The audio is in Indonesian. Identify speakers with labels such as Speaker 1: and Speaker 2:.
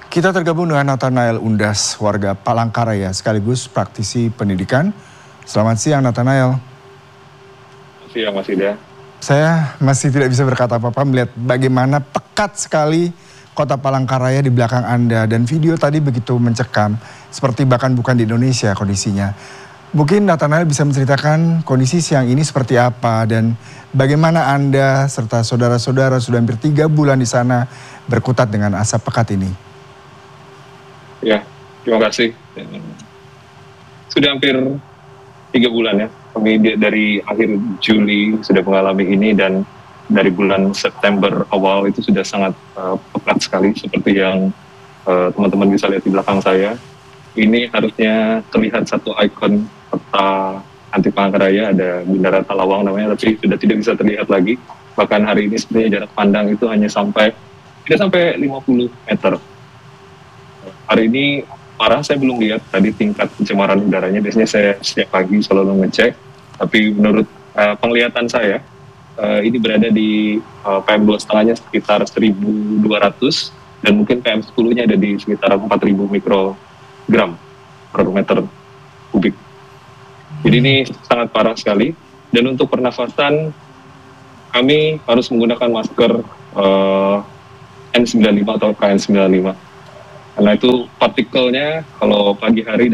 Speaker 1: Kita tergabung dengan Nathanael Undas, warga Palangkaraya sekaligus praktisi pendidikan. Selamat siang Nathanael.
Speaker 2: Selamat siang Mas Ida.
Speaker 1: Saya masih tidak bisa berkata apa-apa melihat bagaimana pekat sekali kota Palangkaraya di belakang Anda. Dan video tadi begitu mencekam, seperti bahkan bukan di Indonesia kondisinya. Mungkin Nathanael bisa menceritakan kondisi siang ini seperti apa dan bagaimana Anda serta saudara-saudara sudah hampir 3 bulan di sana berkutat dengan asap pekat ini.
Speaker 2: Ya, terima kasih. Sudah hampir 3 bulan ya. Kami dari akhir Juli sudah mengalami ini dan dari bulan September awal itu sudah sangat pekat sekali seperti yang teman-teman bisa lihat di belakang saya. Ini harusnya terlihat satu ikon peta anti Palangkaraya, ada Bendera Talawang namanya, tapi sudah tidak bisa terlihat lagi. Bahkan hari ini sebenarnya jarak pandang itu hanya tidak sampai 50 meter. Hari ini parah, saya belum lihat tadi tingkat pencemaran udaranya. Biasanya saya setiap pagi selalu ngecek, tapi menurut penglihatan saya ini berada di PM 2,5-nya sekitar 1.200 dan mungkin PM 10-nya ada di sekitar 4.000 mikrogram per meter kubik. Jadi ini sangat parah sekali. Dan untuk pernafasan kami harus menggunakan masker N95 atau KN95. Karena itu partikelnya kalau pagi hari